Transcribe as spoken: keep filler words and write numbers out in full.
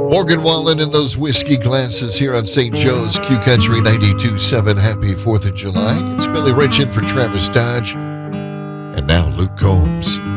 Morgan Wallen in those whiskey glasses here on Saint Joe's Q Country ninety-two point seven. Happy fourth of July. It's Billy Rich in for Travis Dodge. And now Luke Combs.